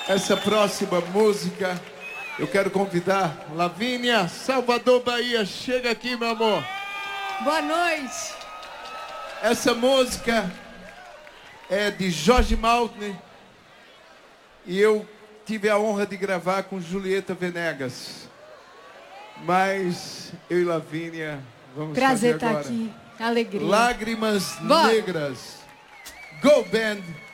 Essa próxima música, eu quero convidar Lavínia, Salvador, Bahia. Chega aqui, meu amor. Boa noite. Essa música é de Jorge Maltner e eu tive a honra de gravar com Julieta Venegas. Mas eu e Lavínia vamos Prazer fazer agora. estar aqui. Alegria. Lágrimas Bora. Negras. Go Band.